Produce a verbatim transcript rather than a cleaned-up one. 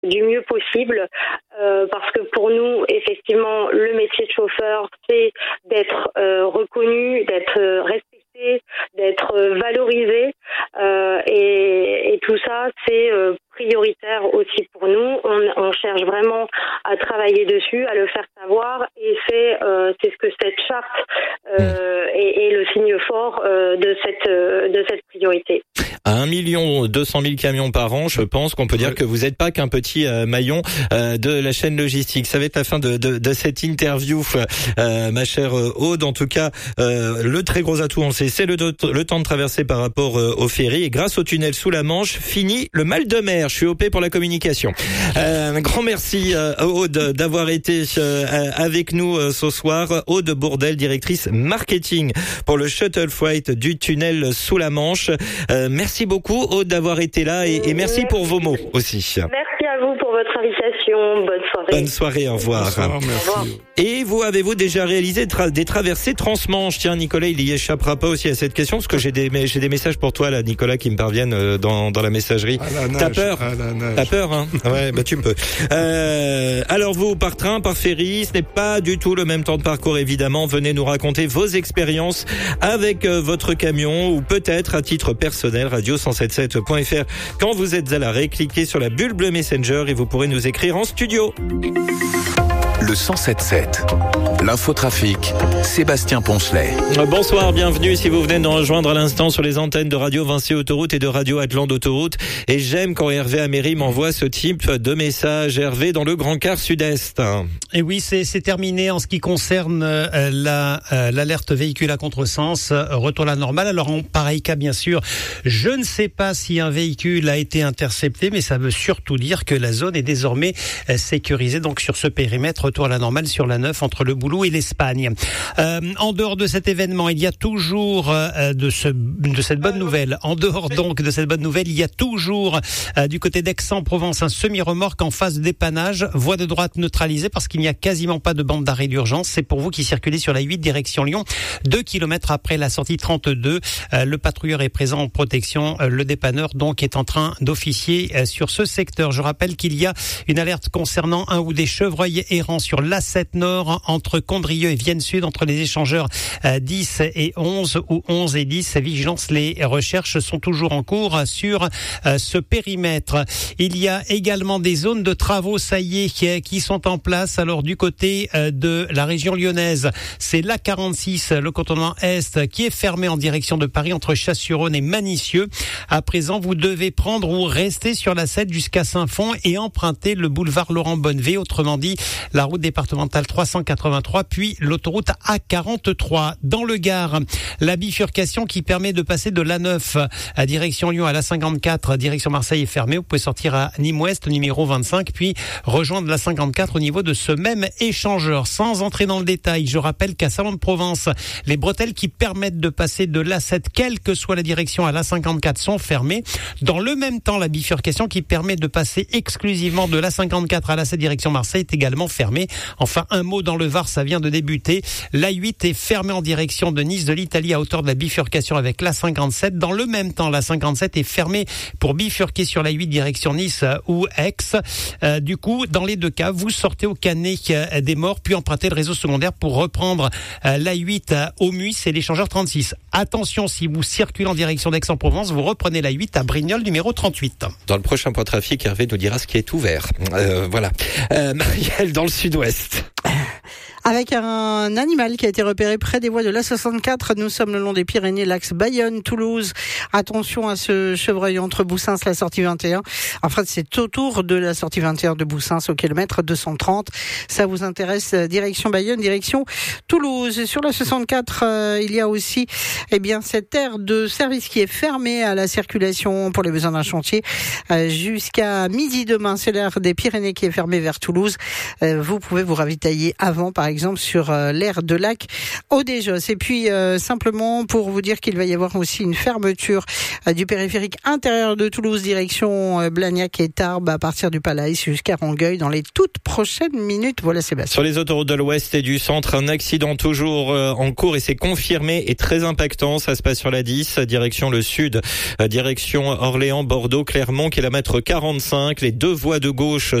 du mieux possible, euh, parce que pour nous, effectivement, le métier de chauffeur, c'est d'être euh, reconnu, d'être euh, respecté, d'être euh, valorisé, euh, et, et tout ça, c'est euh, prioritaire aussi pour nous. On, on cherche vraiment à travailler dessus, à le faire savoir, et c'est euh, c'est ce que cette charte euh, est, est le signe fort euh, de cette euh, de cette priorité. À un million deux cent mille camions par an, je pense qu'on peut dire que vous n'êtes pas qu'un petit euh, maillon euh, de la chaîne logistique. Ça va être la fin de, de, de cette interview, euh, ma chère Aude. En tout cas, euh, le très gros atout, on le sait, c'est le, le temps de traverser par rapport euh, au ferry. Et grâce au tunnel sous la Manche, fini le mal de mer. Je suis O P pour la communication. Euh, un grand merci euh, Aude d'avoir été euh, avec nous euh, ce soir. Aude Bourdelle, directrice marketing pour le Shuttle Freight du tunnel sous la Manche. Euh, merci beaucoup Aude d'avoir été là et, et merci pour vos mots aussi. Merci à vous pour votre invitation. Bonne soirée. Bonne soirée, au revoir. Bonsoir, merci. Au revoir. Et vous, avez-vous déjà réalisé tra- des traversées transmanche? Tiens, Nicolas, il y échappera pas aussi à cette question, parce que j'ai des, j'ai des messages pour toi, là, Nicolas, qui me parviennent euh, dans, dans la messagerie. À la nage, T'as peur? à la nage. T'as peur, hein? Ouais, bah, tu peux. Euh, alors vous, par train, par ferry, ce n'est pas du tout le même temps de parcours, évidemment. Venez nous raconter vos expériences avec euh, votre camion, ou peut-être à titre personnel, radio cent soixante-dix-sept point f r. Quand vous êtes à l'arrêt, cliquez sur la bulle bleue Messenger et vous pourrez nous écrire en studio. Le cent soixante-dix-sept. L'infotrafic, Sébastien Poncelet. Bonsoir, bienvenue si vous venez de nous rejoindre à l'instant sur les antennes de Radio Vinci Autoroute et de Radio Atlante Autoroute. Et j'aime quand Hervé Améry m'envoie ce type de message. Hervé, dans le Grand Quart Sud-Est. Et oui, c'est, c'est terminé en ce qui concerne euh, la, euh, l'alerte véhicule à contresens. Euh, retour à la normale. Alors en pareil cas, bien sûr, je ne sais pas si un véhicule a été intercepté, mais ça veut surtout dire que la zone est désormais euh, sécurisée. Donc sur ce périmètre, retour à la normale sur la neuf entre le Boulou et l'Espagne. Euh, en dehors de cet événement, il y a toujours euh, de, ce, de cette bonne nouvelle. En dehors donc de cette bonne nouvelle, il y a toujours euh, du côté d'Aix-en-Provence un semi-remorque en phase dépannage, voie de droite neutralisée parce qu'il n'y a quasiment pas de bande d'arrêt d'urgence. C'est pour vous qui circulez sur la huit direction Lyon, deux kilomètres après la sortie trente-deux. Euh, le patrouilleur est présent en protection. Euh, le dépanneur donc est en train d'officier euh, sur ce secteur. Je rappelle qu'il y a une alerte concernant un ou des chevreuils errants sur l'A sept Nord entre Condrieu et Vienne Sud, entre les échangeurs euh, dix et onze ou onze et dix. Vigilance, les recherches sont toujours en cours sur euh, ce périmètre. Il y a également des zones de travaux, ça y est, qui, qui sont en place. Alors du côté euh, de la région lyonnaise, c'est l'A quarante-six, le contournement Est, qui est fermé en direction de Paris entre Chasse-sur-Rhône et Manicieux. À présent, vous devez prendre ou rester sur la sept jusqu'à Saint-Fond et emprunter le boulevard Laurent Bonnevé, autrement dit la route départementale trois cent quatre-vingt-trois, puis l'autoroute A quarante-trois. Dans le Gard, la bifurcation qui permet de passer de l'A neuf à direction Lyon à l'A cinquante-quatre, direction Marseille est fermée. Vous pouvez sortir à Nîmes-Ouest, numéro vingt-cinq, puis rejoindre la cinquante-quatre au niveau de ce même échangeur. Sans entrer dans le détail, je rappelle qu'à Salon de Provence, les bretelles qui permettent de passer de l'A sept, quelle que soit la direction, à l'A cinquante-quatre sont fermées. Dans le même temps, la bifurcation qui permet de passer exclusivement de l'A cinquante-quatre à l'A sept direction Marseille est également fermée. Enfin, un mot dans le Var, ça vient de débuter. L'A huit est fermée en direction de Nice de l'Italie à hauteur de la bifurcation avec l'A cinquante-sept. Dans le même temps, l'A cinquante-sept est fermée pour bifurquer sur l'A huit direction Nice ou Aix. Euh, du coup, dans les deux cas, vous sortez au Canet euh, des Morts, puis empruntez le réseau secondaire pour reprendre euh, l'A huit euh, au Muy, c'est l'échangeur trente-six. Attention, si vous circulez en direction d'Aix-en-Provence, vous reprenez l'A huit à Brignoles, numéro trente-huit. Dans le prochain point trafic, Hervé nous dira ce qui est ouvert. Euh, voilà. Euh, Marielle, dans le sud-ouest. Avec un animal qui a été repéré près des voies de l'A soixante-quatre. Nous sommes le long des Pyrénées, l'axe Bayonne-Toulouse. Attention à ce chevreuil entre Boussins, la sortie vingt et un. En fait, c'est autour de la sortie vingt et un de Boussins au kilomètre deux cent trente. Ça vous intéresse, direction Bayonne, direction Toulouse. Sur la soixante-quatre, euh, il y a aussi, eh bien, cette aire de service qui est fermée à la circulation pour les besoins d'un chantier euh, jusqu'à midi demain. C'est l'aire des Pyrénées qui est fermée vers Toulouse. Euh, vous pouvez vous ravitailler avant, par exemple, exemple sur euh, l'aire de Lac au Déjos. Et puis euh, simplement pour vous dire qu'il va y avoir aussi une fermeture euh, du périphérique intérieur de Toulouse, direction euh, Blagnac et Tarbes, à partir du Palais jusqu'à Rangueil dans les toutes prochaines minutes. Voilà Sébastien. Sur les autoroutes de l'Ouest et du Centre, un accident toujours euh, en cours et c'est confirmé et très impactant. Ça se passe sur la dix, direction le sud, euh, direction Orléans, Bordeaux, Clermont, kilomètre quarante-cinq. Les deux voies de gauche